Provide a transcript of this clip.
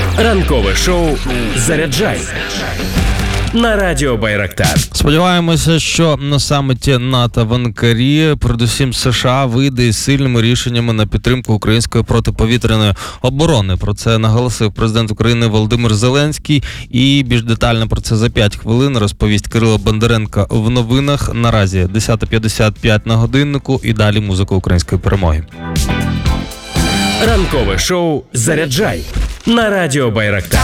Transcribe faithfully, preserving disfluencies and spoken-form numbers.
Ранкове шоу «Заряджай» на радіо Байрактар. Сподіваємося, що на саміті НАТО в Анкарі, передусім США, вийде із сильними рішеннями на підтримку української протиповітряної оборони. Про це наголосив президент України Володимир Зеленський. І більш детально про це за п'ять хвилин розповість Кирило Бондаренко в новинах. Наразі десята п'ятдесят п'ять на годиннику і далі музика української перемоги. Ранкове шоу «Заряджай» на радіо Байрактар.